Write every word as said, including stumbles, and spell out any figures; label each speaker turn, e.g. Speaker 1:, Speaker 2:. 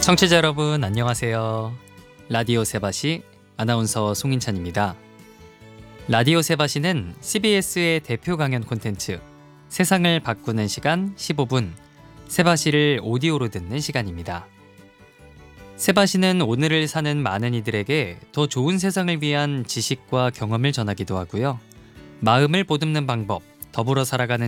Speaker 1: 청취자 여러분 안녕하세요. 라디오 세바시 아나운서 송인찬입니다. 라디오 세바시는 씨비에스의 대표 강연 콘텐츠 세상을 바꾸는 시간 십오 분 세바시를 오디오로 듣는 시간입니다. 세바시는 오늘을 사는 많은 이들에게 더 좋은 세상을 위한 지식과 경험을 전하기도 하고요. 마음을 보듬는 방법, 더불어 살아가는